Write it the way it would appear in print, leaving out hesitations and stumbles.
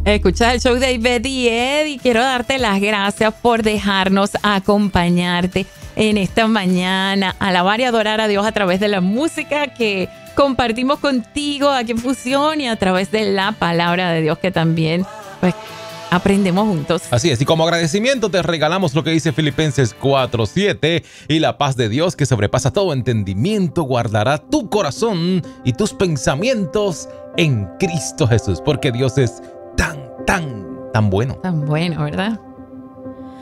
Escuchas el show de Ivette y Ed y quiero darte las gracias por dejarnos acompañarte en esta mañana, alabar y adorar a Dios a través de la música que compartimos contigo aquí en Fusión y a través de la palabra de Dios que también pues aprendemos juntos. Así es, y como agradecimiento te regalamos lo que dice Filipenses 4:7 y la paz de Dios que sobrepasa todo entendimiento guardará tu corazón y tus pensamientos en Cristo Jesús, porque Dios es tan bueno. Tan bueno, ¿verdad?